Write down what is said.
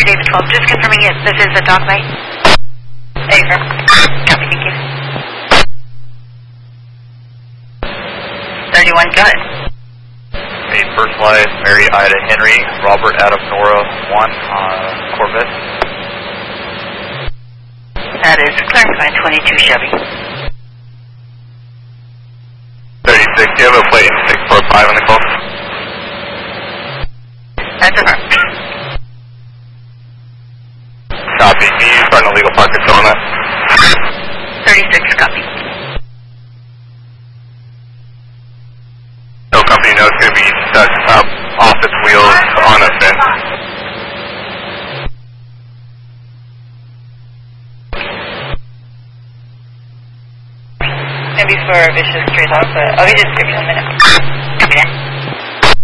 David 12. Just confirming it. This is a dog bite. There you go. Copy, thank you. 31, got it. Okay, first life, Mary Ida Henry, Robert Adam Nora 1 Corvette. That is clarifying 22 Chevy. 36, do you have a plate 645 on the call? That's affirmed. Copy. Can you start an illegal park control on that? 36, copy. No company knows it's going to be stuck up off its wheels on a fence. Maybe for a vicious straight off, but I'll be just give me a minute. Copy that.